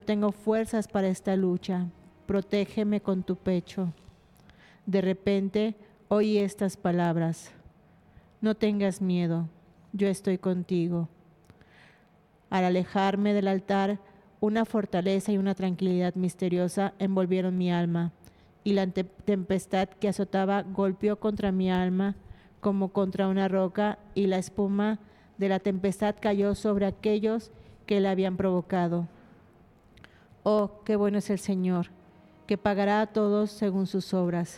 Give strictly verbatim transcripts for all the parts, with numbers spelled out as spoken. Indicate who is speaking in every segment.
Speaker 1: tengo fuerzas para esta lucha. Protégeme con tu pecho. De repente oí estas palabras: no tengas miedo, yo estoy contigo. Al alejarme del altar, una fortaleza y una tranquilidad misteriosa envolvieron mi alma, y la tempestad que azotaba golpeó contra mi alma como contra una roca, y la espuma de la tempestad cayó sobre aquellos que la habían provocado. Oh, qué bueno es el Señor, que pagará a todos según sus obras.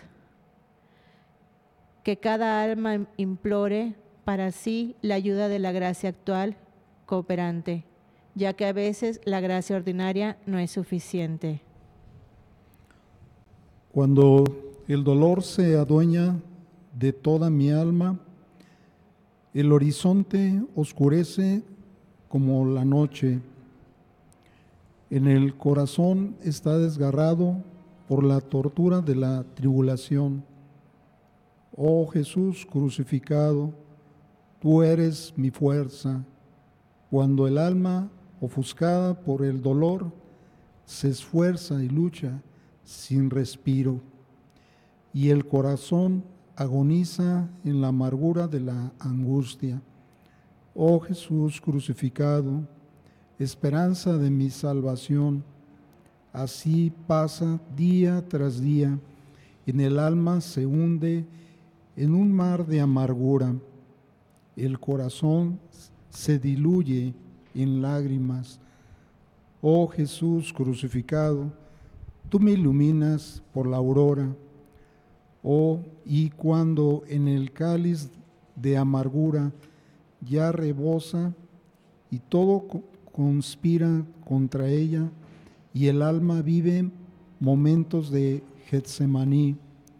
Speaker 1: Que cada alma implore para sí la ayuda de la gracia actual cooperante, ya que a veces la gracia ordinaria no es suficiente.
Speaker 2: Cuando el dolor se adueña de toda mi alma, el horizonte oscurece como la noche. En el corazón está desgarrado por la tortura de la tribulación. Oh Jesús crucificado, tú eres mi fuerza. Cuando el alma, ofuscada por el dolor, se esfuerza y lucha sin respiro, y el corazón agoniza en la amargura de la angustia. Oh Jesús crucificado, esperanza de mi salvación, así pasa día tras día, en el alma se hunde en un mar de amargura, el corazón se diluye en lágrimas. Oh Jesús crucificado, tú me iluminas por la aurora. Oh, y cuando en el cáliz de amargura ya rebosa y todo conspira contra ella, y el alma vive momentos de Getsemaní.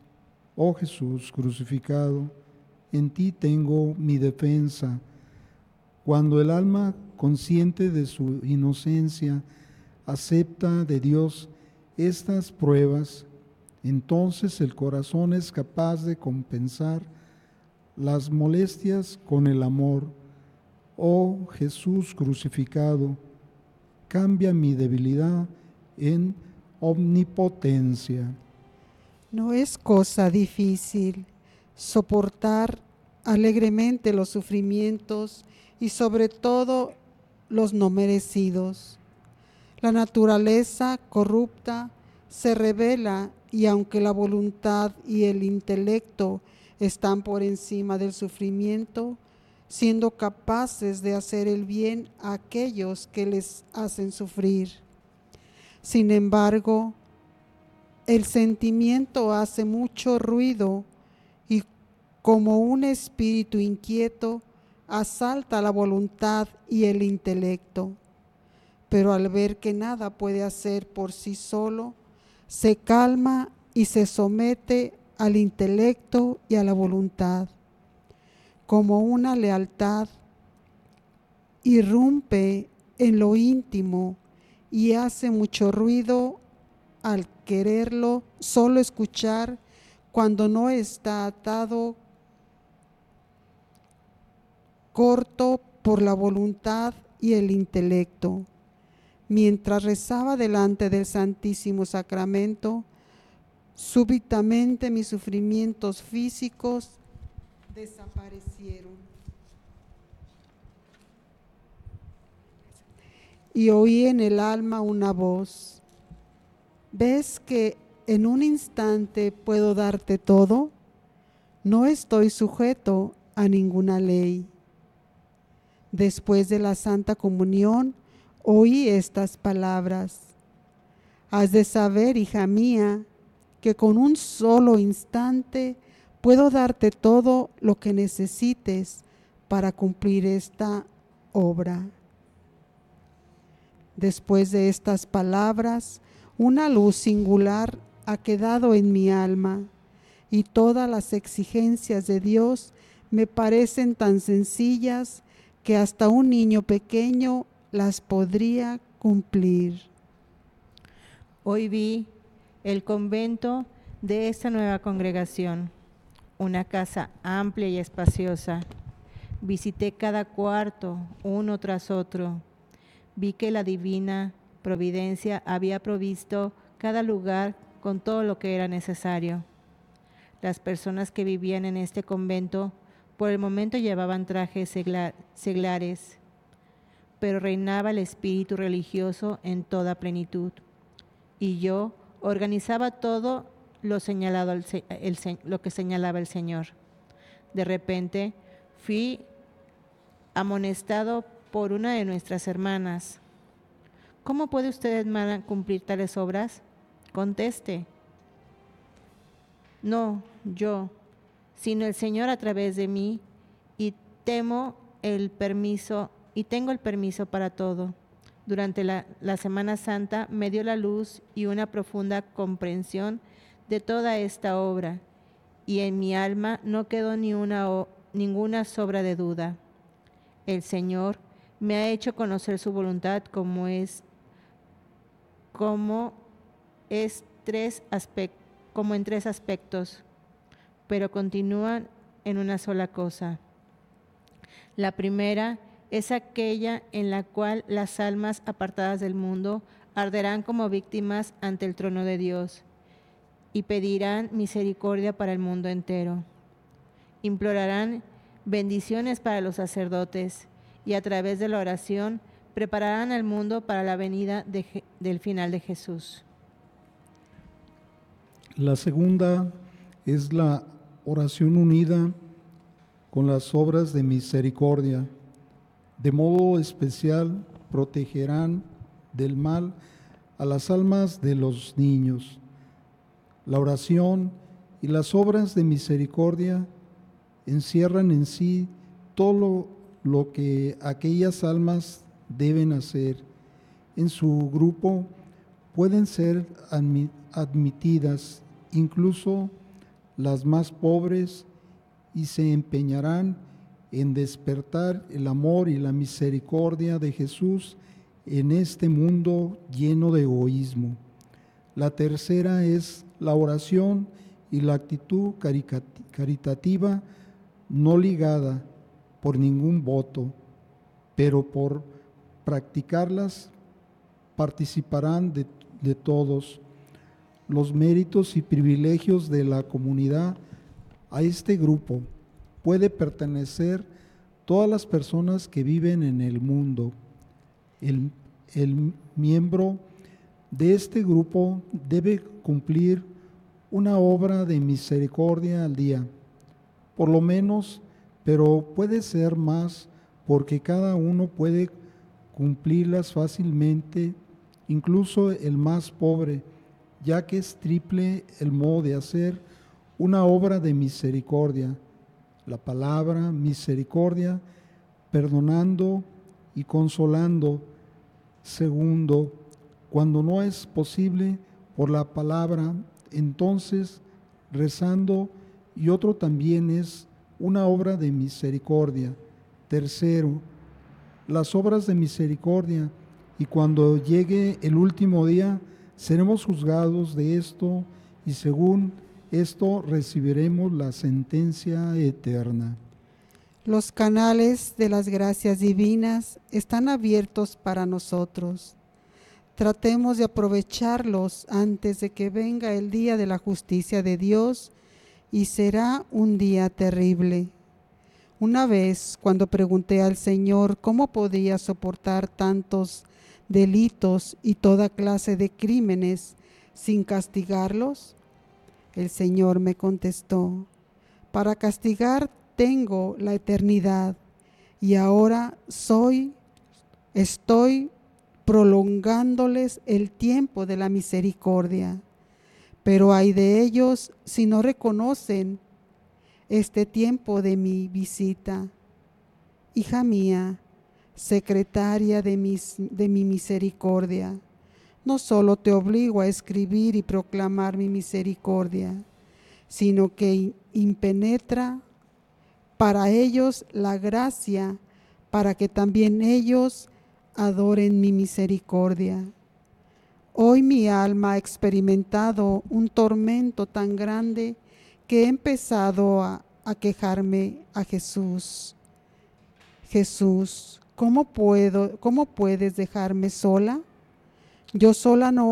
Speaker 2: Oh Jesús crucificado, en ti tengo mi defensa. Cuando el alma, consciente de su inocencia, acepta de Dios estas pruebas, entonces el corazón es capaz de compensar las molestias con el amor. Oh Jesús crucificado, cambia mi debilidad en omnipotencia.
Speaker 3: No es cosa difícil soportar alegremente los sufrimientos y sobre todo los no merecidos. La naturaleza corrupta se revela, y aunque la voluntad y el intelecto están por encima del sufrimiento, siendo capaces de hacer el bien a aquellos que les hacen sufrir. Sin embargo, el sentimiento hace mucho ruido y, como un espíritu inquieto, asalta la voluntad y el intelecto. Pero al ver que nada puede hacer por sí solo, se calma y se somete al intelecto y a la voluntad. Como una lealtad, irrumpe en lo íntimo y hace mucho ruido al quererlo solo escuchar cuando no está atado, corto por la voluntad y el intelecto. Mientras rezaba delante del Santísimo Sacramento, súbitamente mis sufrimientos físicos desaparecieron. Y oí en el alma una voz: ¿ves que en un instante puedo darte todo? No estoy sujeto a ninguna ley. Después de la Santa Comunión, oí estas palabras: has de saber, hija mía, que con un solo instante puedo darte todo lo que necesites para cumplir esta obra. Después de estas palabras, una luz singular ha quedado en mi alma, y todas las exigencias de Dios me parecen tan sencillas que hasta un niño pequeño las podría cumplir.
Speaker 1: Hoy vi el convento de esta nueva congregación, una casa amplia y espaciosa. Visité cada cuarto, uno tras otro. Vi que la divina providencia había provisto cada lugar con todo lo que era necesario. Las personas que vivían en este convento por el momento llevaban trajes segla- seglares, pero reinaba el espíritu religioso en toda plenitud. Y yo organizaba todo lo, señalado al se- el se- lo que señalaba el Señor. De repente fui amonestado por una de nuestras hermanas. ¿Cómo puede usted, hermana, cumplir tales obras? Conteste. No, yo, sino el Señor a través de mí, y temo el permiso, y tengo el permiso para todo. Durante la, la Semana Santa me dio la luz y una profunda comprensión de toda esta obra, y en mi alma no quedó ni una, o, ninguna sobra de duda. El Señor me ha hecho conocer su voluntad como es, como es tres aspectos, como en tres aspectos, pero continúan en una sola cosa. La primera es aquella en la cual las almas apartadas del mundo arderán como víctimas ante el trono de Dios y pedirán misericordia para el mundo entero. Implorarán bendiciones para los sacerdotes y a través de la oración prepararán al mundo para la venida de, del final de Jesús.
Speaker 2: La segunda es la oración unida con las obras de misericordia. De modo especial protegerán del mal a las almas de los niños. La oración y las obras de misericordia encierran en sí todo lo, lo que aquellas almas deben hacer. En su grupo pueden ser admitidas incluso las más pobres y se empeñarán en despertar el amor y la misericordia de Jesús en este mundo lleno de egoísmo. La tercera es la oración y la actitud caritativa no ligada por ningún voto, pero por practicarlas participarán de, de todos los méritos y privilegios de la comunidad. A este grupo puede pertenecer todas las personas que viven en el mundo. El, el miembro de este grupo debe cumplir una obra de misericordia al día, por lo menos, pero puede ser más porque cada uno puede cumplirlas fácilmente, incluso el más pobre, ya que es triple el modo de hacer una obra de misericordia. La palabra misericordia, perdonando y consolando. Segundo, cuando no es posible por la palabra, entonces rezando, y otro también es una obra de misericordia. Tercero, las obras de misericordia, y cuando llegue el último día, seremos juzgados de esto, y según esto recibiremos la sentencia eterna.
Speaker 3: Los canales de las gracias divinas están abiertos para nosotros. Tratemos de aprovecharlos antes de que venga el día de la justicia de Dios, y será un día terrible. Una vez, cuando pregunté al Señor cómo podía soportar tantos delitos y toda clase de crímenes sin castigarlos, el Señor me contestó: para castigar tengo la eternidad, y ahora soy, estoy prolongándoles el tiempo de la misericordia. Pero ay de ellos si no reconocen este tiempo de mi visita. Hija mía, secretaria de, mis, de mi misericordia, no solo te obligo a escribir y proclamar mi misericordia, sino que impenetra para ellos la gracia, para que también ellos adoren mi misericordia. Hoy mi alma ha experimentado un tormento tan grande que he empezado a, a quejarme a Jesús. Jesús, ¿cómo puedo, cómo puedes dejarme sola? Yo sola no